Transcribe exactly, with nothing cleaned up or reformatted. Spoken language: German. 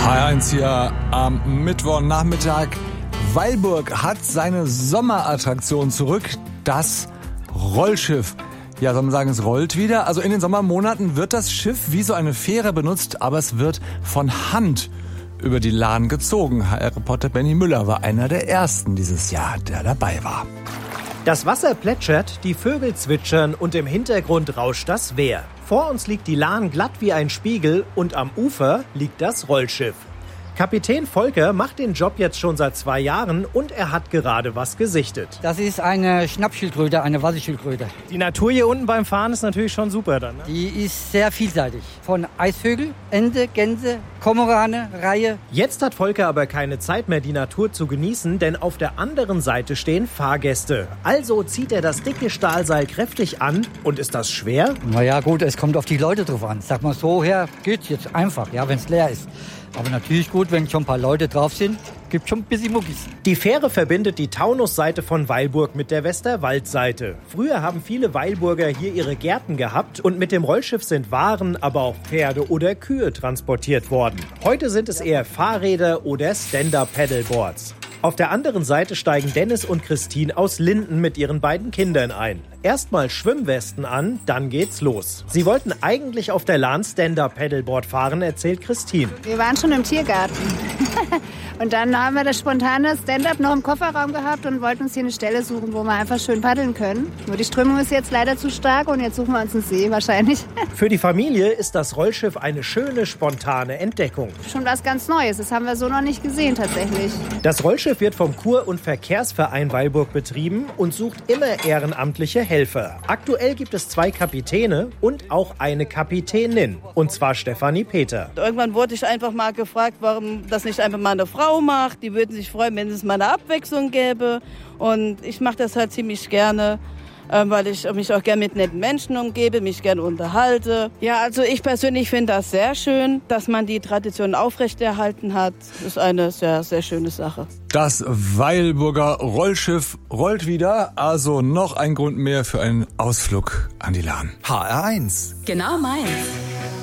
H R eins hier am Mittwochnachmittag. Weilburg hat seine Sommerattraktion zurück, das Rollschiff. Ja, soll man sagen, es rollt wieder. Also in den Sommermonaten wird das Schiff wie so eine Fähre benutzt, aber es wird von Hand über die Lahn gezogen. H R-Reporter Benny Müller war einer der ersten dieses Jahr, der dabei war. Das Wasser plätschert, die Vögel zwitschern und im Hintergrund rauscht das Wehr. Vor uns liegt die Lahn glatt wie ein Spiegel und am Ufer liegt das Rollschiff. Kapitän Volker macht den Job jetzt schon seit zwei Jahren und er hat gerade was gesichtet. Das ist eine Schnappschildkröte, eine Wasserschildkröte. Die Natur hier unten beim Fahren ist natürlich schon super dann, ne? Die ist sehr vielseitig. Von Eisvögel, Ente, Gänse, Kormorane, Reihe. Jetzt hat Volker aber keine Zeit mehr, die Natur zu genießen, denn auf der anderen Seite stehen Fahrgäste. Also zieht er das dicke Stahlseil kräftig an. Und ist das schwer? Naja gut, es kommt auf die Leute drauf an. Sag mal so her, geht's jetzt einfach, ja, wenn es leer ist. Aber natürlich gut, wenn schon ein paar Leute drauf sind, gibt schon ein bisschen Muckis. Die Fähre verbindet die Taunusseite von Weilburg mit der Westerwaldseite. Früher haben viele Weilburger hier ihre Gärten gehabt und mit dem Rollschiff sind Waren, aber auch Pferde oder Kühe transportiert worden. Heute sind es eher Fahrräder oder Stand-Up-Paddleboards. Auf der anderen Seite steigen Dennis und Christine aus Linden mit ihren beiden Kindern ein. Erstmal Schwimmwesten an, dann geht's los. Sie wollten eigentlich auf der Lahn Stand-Up-Paddleboard fahren, erzählt Christine. Wir waren schon im Tiergarten. Und dann haben wir das spontane Stand-Up noch im Kofferraum gehabt und wollten uns hier eine Stelle suchen, wo wir einfach schön paddeln können. Nur die Strömung ist jetzt leider zu stark und jetzt suchen wir uns einen See wahrscheinlich. Für die Familie ist das Rollschiff eine schöne, spontane Entdeckung. Schon was ganz Neues, das haben wir so noch nicht gesehen tatsächlich. Das Rollschiff wird vom Kur- und Verkehrsverein Weilburg betrieben und sucht immer ehrenamtliche Helfer. Aktuell gibt es zwei Kapitäne und auch eine Kapitänin, und zwar Stefanie Peter. Irgendwann wurde ich einfach mal gefragt, warum das nicht einfach mal eine Frau macht. Die würden sich freuen, wenn es mal eine Abwechslung gäbe. Und ich mache das halt ziemlich gerne, weil ich mich auch gerne mit netten Menschen umgebe, mich gerne unterhalte. Ja, also ich persönlich finde das sehr schön, dass man die Tradition aufrechterhalten hat. Das ist eine sehr, sehr schöne Sache. Das Weilburger Rollschiff rollt wieder, also noch ein Grund mehr für einen Ausflug an die Lahn. H R eins. Genau meins.